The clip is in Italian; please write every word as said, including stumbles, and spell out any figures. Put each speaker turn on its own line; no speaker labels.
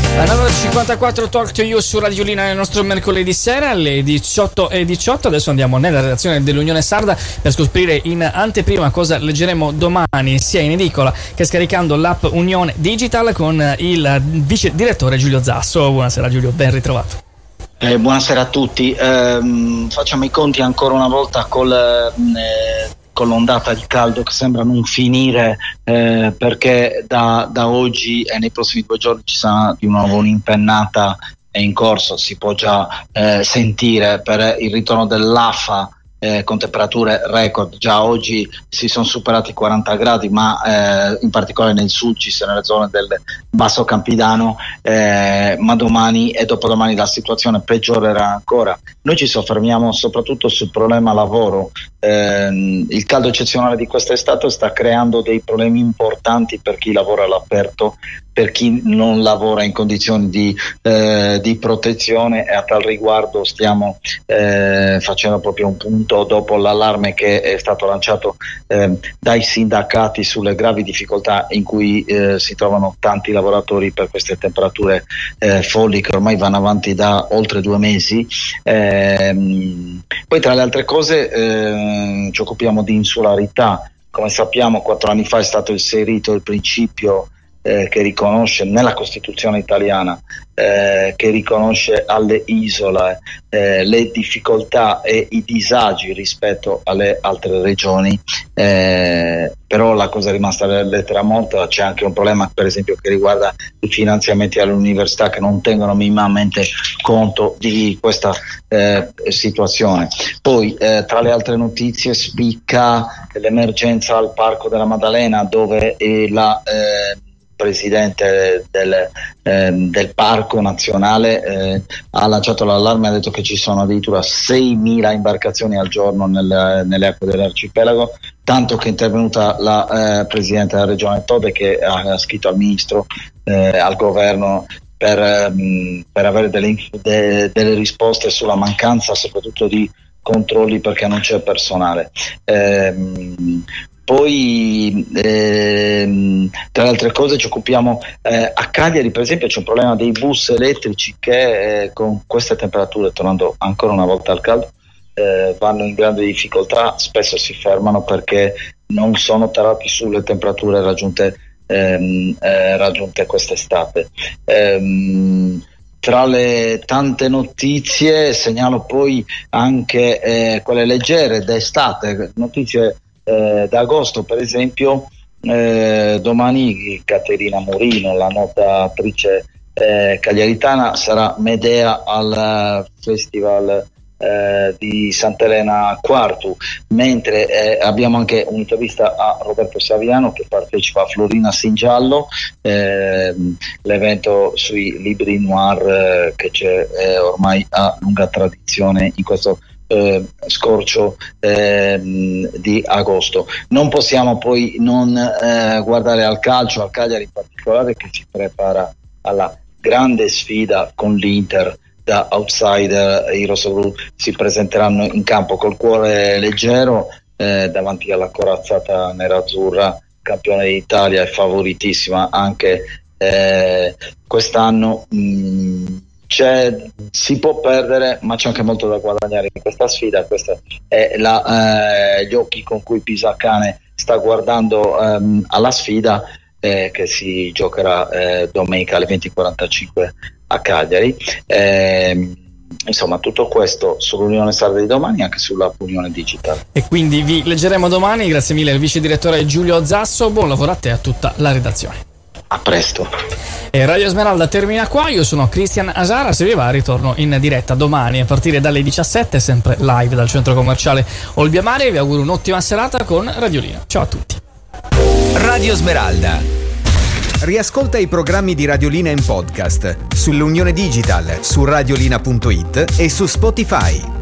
cinquantaquattro Talk to You su Radiolina nel nostro mercoledì sera alle diciotto e diciotto. Adesso andiamo nella redazione dell'Unione Sarda per scoprire in anteprima cosa leggeremo domani sia in edicola che scaricando l'app Unione Digital con il vice direttore Giulio Zasso. Buonasera Giulio, ben ritrovato.
Eh, buonasera a tutti. Eh, facciamo i conti ancora una volta col eh, con l'ondata di caldo che sembra non finire, eh, perché da, da oggi e nei prossimi due giorni ci sarà di nuovo un'impennata in corso, si può già eh, sentire per il ritorno dell'afa eh, con temperature record. Già oggi si sono superati i quaranta gradi, ma eh, in particolare nel Sulcis, nelle zone del Basso Campidano, eh, ma domani e dopodomani la situazione peggiorerà ancora. Noi ci soffermiamo soprattutto sul problema lavoro. Eh, il caldo eccezionale di quest'estate sta creando dei problemi importanti per chi lavora all'aperto, per chi non lavora in condizioni di, eh, di protezione, e a tal riguardo stiamo eh, facendo proprio un punto dopo l'allarme che è stato lanciato eh, dai sindacati sulle gravi difficoltà in cui eh, si trovano tanti lavoratori per queste temperature eh, folli che ormai vanno avanti da oltre due mesi. Eh, poi tra le altre cose eh, ci occupiamo di insularità. Come sappiamo, quattro anni fa è stato inserito il principio eh, che riconosce nella Costituzione italiana eh, che riconosce alle isole eh, le difficoltà e i disagi rispetto alle altre regioni, eh, però la cosa è rimasta lettera morta. C'è anche un problema, per esempio, che riguarda i finanziamenti alle università, che non tengono minimamente conto di questa eh, situazione. Poi eh, tra le altre notizie spicca l'emergenza al Parco della Maddalena, dove eh, la eh, presidente del, eh, del parco nazionale eh, ha lanciato l'allarme, ha detto che ci sono addirittura seimila imbarcazioni al giorno nel, nelle acque dell'arcipelago, tanto che è intervenuta la eh, presidente della regione Tode, che ha scritto al ministro, eh, al governo, per, mh, per avere delle, de, delle risposte sulla mancanza soprattutto di controlli, perché non c'è personale. Eh, Poi ehm, tra le altre cose ci occupiamo eh, a Cagliari, per esempio, c'è un problema dei bus elettrici che eh, con queste temperature, tornando ancora una volta al caldo, eh, vanno in grande difficoltà, spesso si fermano perché non sono tarati sulle temperature raggiunte, ehm, eh, raggiunte quest'estate. Ehm, Tra le tante notizie segnalo poi anche eh, quelle leggere d'estate, notizie Eh, d'agosto, per esempio. Eh, domani Caterina Murino, la nota attrice eh, cagliaritana, sarà Medea al Festival eh, di Sant'Elena Quartu, mentre eh, abbiamo anche un'intervista a Roberto Saviano, che partecipa a Florina Singiallo, eh, l'evento sui libri noir eh, che c'è eh, ormai a lunga tradizione in questo Eh, scorcio eh, di agosto. Non possiamo poi non eh, guardare al calcio, al Cagliari in particolare, che si prepara alla grande sfida con l'Inter. Da outsider i rossoblu si presenteranno in campo col cuore leggero eh, davanti alla corazzata nerazzurra, campione d'Italia e favoritissima anche eh, quest'anno. mh, C'è, si può perdere, ma c'è anche molto da guadagnare in questa sfida. Questi è la, eh, gli occhi con cui Pisacane sta guardando ehm, alla sfida eh, che si giocherà eh, domenica alle venti e quarantacinque a Cagliari. Eh, insomma, tutto questo sull'Unione Sarda di domani, anche sull'app Unione Digital.
E quindi vi leggeremo domani. Grazie mille al vice direttore Giulio Zasso, buon lavoro a te e a tutta la redazione.
A presto.
E Radio Smeralda termina qua, io sono Cristian Asara, se vi va ritorno in diretta domani a partire dalle diciassette, sempre live dal centro commerciale Olbiamare. Vi auguro un'ottima serata con Radiolina. Ciao a tutti.
Radio Smeralda. Riascolta i programmi di Radiolina in podcast sull'Unione Digital, su radiolina punto it e su Spotify.